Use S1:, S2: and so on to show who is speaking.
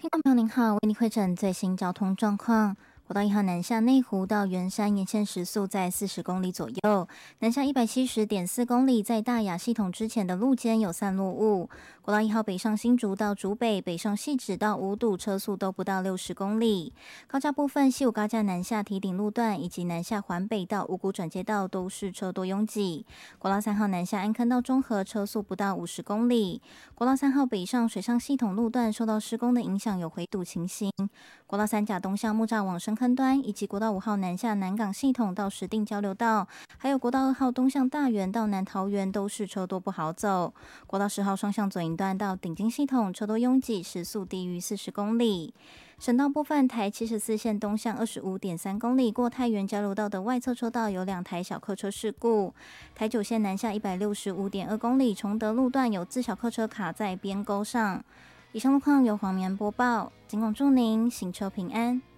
S1: 听众朋友您好，为您汇诊最新交通状况。国道1号南下内湖到圆山沿线时速在40公里左右，南下170.4公里，在大雅系统之前的路肩有散落物。国道1号北上新竹到竹北，北上汐止到五堵，车速都不到60公里。高架部分，西武高架南下堤顶路段以及南下环北到五股转接道都是车多拥挤。国道3号南下安坑到中和，车速不到50公里。国道3号北上水上系统路段受到施工的影响，有回堵情形。国道3甲东向木栅往深坑端，以及国道5号南下南港系统到石碇交流道，还有国道2号东向大园到南桃园都是车多不好走。国道10号双向左营段到顶金系统车多拥挤，时速低于40公里。省道部分，台74线东向25.3公里过太原交流道的外侧车道有2台小客车事故。台9线南下165.2公里崇德路段有自小客车卡在边沟上。以上路况由黄棉播报，尽管祝您行车平安。